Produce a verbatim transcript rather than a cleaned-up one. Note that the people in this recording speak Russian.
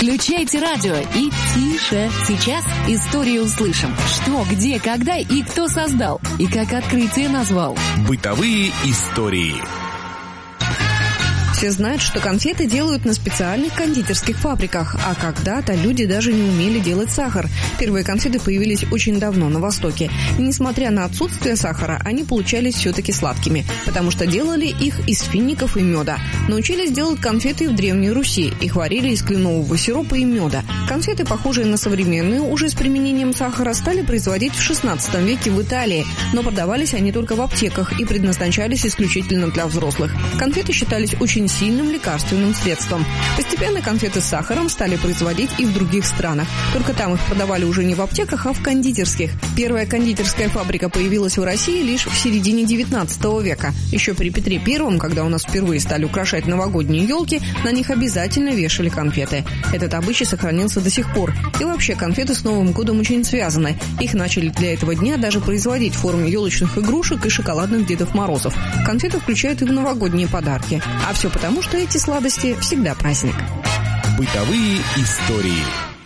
Включайте радио и тише. Сейчас историю услышим. Что, где, когда и кто создал. И как открытие назвал. Бытовые истории. Все знают, что конфеты делают на специальных кондитерских фабриках, а когда-то люди даже не умели делать сахар. Первые конфеты появились очень давно на Востоке. И несмотря на отсутствие сахара, они получались все-таки сладкими, потому что делали их из фиников и меда. Научились делать конфеты и в Древней Руси. Их варили из кленового сиропа и меда. Конфеты, похожие на современные, уже с применением сахара, стали производить в шестнадцатом веке в Италии, но продавались они только в аптеках и предназначались исключительно для взрослых. Конфеты считались очень сильным лекарственным средством. Постепенно конфеты с сахаром стали производить и в других странах. Только там их продавали уже не в аптеках, а в кондитерских. Первая кондитерская фабрика появилась в России лишь в середине девятнадцатого века. Еще при Петре Первом, когда у нас впервые стали украшать новогодние елки, на них обязательно вешали конфеты. Этот обычай сохранился до сих пор. И вообще конфеты с Новым годом очень связаны. Их начали для этого дня даже производить в форме елочных игрушек и шоколадных Дедов Морозов. Конфеты включают и в новогодние подарки. А все потому, что эти сладости всегда праздник. Бытовые истории.